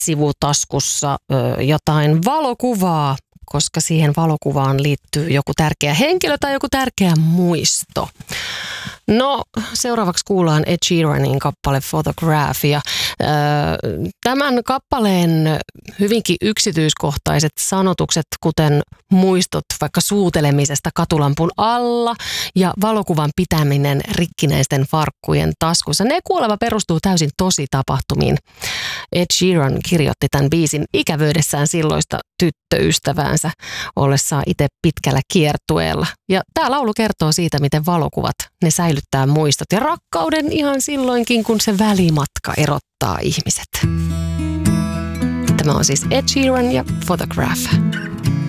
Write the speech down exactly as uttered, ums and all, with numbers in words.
sivutaskussa ö, jotain valokuvaa, koska siihen valokuvaan liittyy joku tärkeä henkilö tai joku tärkeä muisto. No, seuraavaksi kuullaan Ed Sheeranin kappale Photograph. Ja, ö, tämän kappaleen hyvinkin yksityiskohtaiset sanotukset, kuten muistot vaikka suutelemisesta katulampun alla ja valokuvan pitäminen rikkinäisten farkkujen taskussa, ne kuulemma perustuu täysin tosi tapahtumiin. Ed Sheeran kirjoitti tämän biisin ikävöidessään silloista tyttöystäväänsä ollessaan itse pitkällä kiertueella. Ja tämä laulu kertoo siitä, miten valokuvat, ne säilyttää muistot ja rakkauden ihan silloinkin, kun se välimatka erottaa ihmiset. Tämä on siis Ed Sheeran ja Photograph.